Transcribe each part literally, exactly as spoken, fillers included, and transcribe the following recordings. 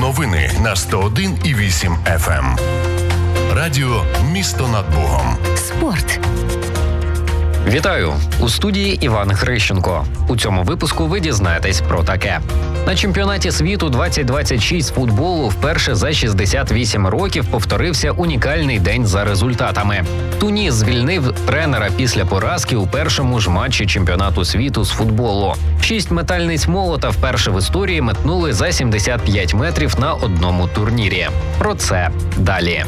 Новини на сто один і вісім еф ем. Радіо «Місто над Богом». Спорт. Вітаю! У студії Іван Грищенко. У цьому випуску ви дізнаєтесь про таке. На чемпіонаті світу двадцять двадцять шість з футболу вперше за шістдесят вісім років повторився унікальний день за результатами. Туніс звільнив тренера після поразки у першому ж матчі чемпіонату світу з футболу. Шість метальниць молота вперше в історії метнули за сімдесят п'ять метрів на одному турнірі. Про це далі.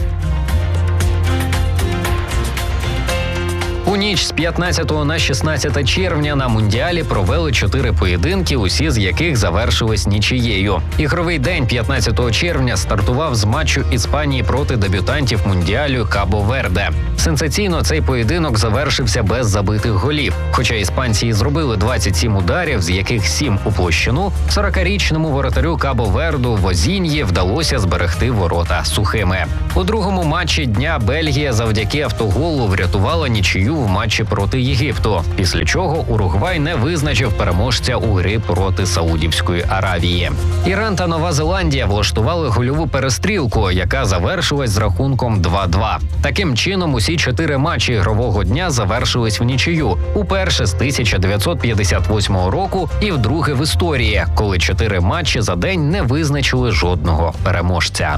У ніч з п'ятнадцятого на шістнадцяте червня на Мундіалі провели чотири поєдинки, усі з яких завершились нічиєю. Ігровий день п'ятнадцятого червня стартував з матчу Іспанії проти дебютантів Мундіалю Кабо-Верде. Сенсаційно цей поєдинок завершився без забитих голів. Хоча іспанці зробили двадцять сім ударів, з яких сім у площину, сорокарічному воротарю Кабо-Верду Возіньї вдалося зберегти ворота сухими. У другому матчі дня Бельгія завдяки автоголу врятувала нічию в матчі проти Єгипту, після чого Уругвай не визначив переможця у грі проти Саудівської Аравії. Іран та Нова Зеландія влаштували гольову перестрілку, яка завершилась з рахунком два-два. Таким чином, усі чотири матчі ігрового дня завершились в нічию, уперше з тисяча дев'ятсот п'ятдесят восьмого року і вдруге в історії, коли чотири матчі за день не визначили жодного переможця.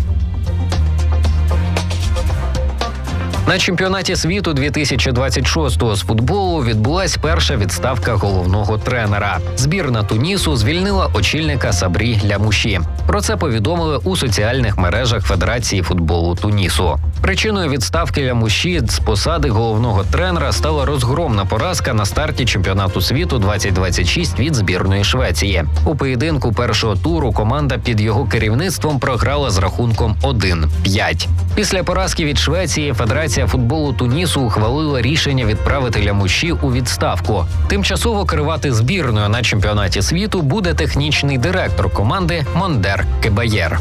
На чемпіонаті світу дві тисячі двадцять шостого з футболу відбулась перша відставка головного тренера. Збірна Тунісу звільнила очільника Сабрі Лямуші. Про це повідомили у соціальних мережах Федерації футболу Тунісу. Причиною відставки Лямуші з посади головного тренера стала розгромна поразка на старті чемпіонату світу двадцять двадцять шість від збірної Швеції. У поєдинку першого туру команда під його керівництвом програла з рахунком один-п'ять. Після поразки від Швеції Федерація футболу Тунісу ухвалила рішення відправити Лямуші у відставку. Тимчасово керувати збірною на чемпіонаті світу буде технічний директор команди Мондер Кебаєр.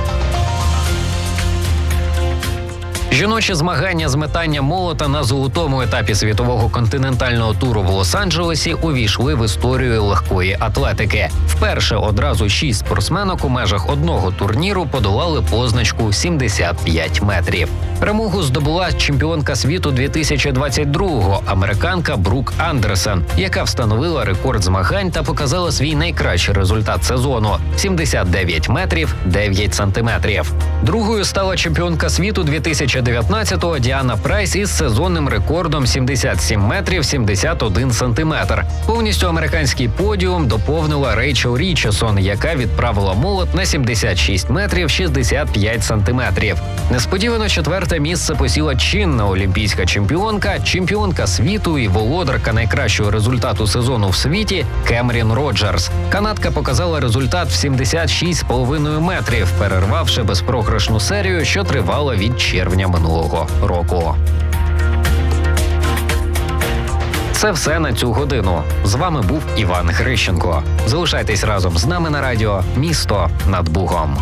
Жіночі змагання з метання молота на золотому етапі світового континентального туру в Лос-Анджелесі увійшли в історію легкої атлетики. Вперше одразу шість спортсменок у межах одного турніру подолали позначку сімдесят п'ять метрів. Перемогу здобула чемпіонка світу дві тисячі двадцять другого, американка Брук Андерсон, яка встановила рекорд змагань та показала свій найкращий результат сезону – сімдесят дев'ять метрів дев'ять сантиметрів. Другою стала чемпіонка світу дві тисячі дев'ятнадцятого Діана Прайс із сезонним рекордом сімдесят сім метрів сімдесят один сантиметр. Повністю американський подіум доповнила Рейчел Річесон, яка відправила молот на сімдесят шість метрів шістдесят п'ять сантиметрів. Несподівано четверте місце посіла чинна олімпійська чемпіонка, чемпіонка світу і володарка найкращого результату сезону в світі Кемрін Роджерс. Канадка показала результат в сімдесят шість з половиною метрів, перервавши безпрограшну серію, що тривала від червня минулого року. Це все на цю годину. З вами був Іван Грищенко. Залишайтесь разом з нами на радіо «Місто над Богом».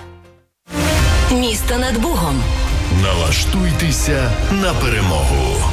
Місто над Богом. Налаштуйтеся на перемогу.